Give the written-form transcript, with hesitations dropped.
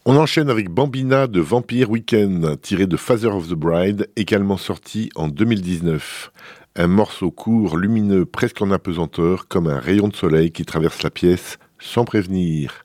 On enchaîne avec Bambina de Vampire Weekend, tiré de Father of the Bride, également sorti en 2019. Un morceau court, lumineux, presque en apesanteur, comme un rayon de soleil qui traverse la pièce sans prévenir.